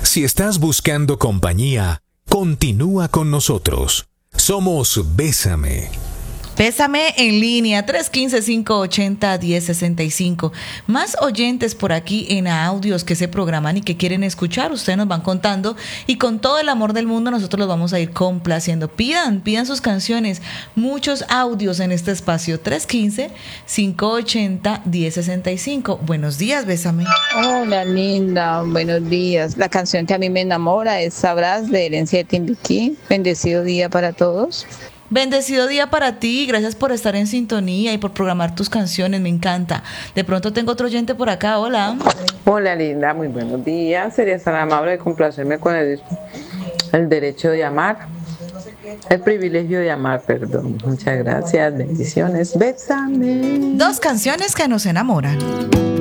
Si estás buscando compañía, continúa con nosotros. Somos Bésame. Bésame en línea, 315-580-1065. Más oyentes por aquí en audios que se programan y que quieren escuchar. Ustedes nos van contando y con todo el amor del mundo nosotros los vamos a ir complaciendo. Pidan sus canciones. Muchos audios en este espacio. 315-580-1065. Buenos días, Bésame. Hola, linda. Buenos días. La canción que a mí me enamora es Sabrás de Herencia de Timbiquí. Bendecido día para todos. Bendecido día para ti, gracias por estar en sintonía y por programar tus canciones, me encanta. De pronto tengo otro oyente por acá, hola. Hola linda, muy buenos días. Sería tan amable de complacerme con el derecho de amar, el privilegio de amar, perdón. Muchas gracias, bendiciones, bésame. Dos canciones que nos enamoran.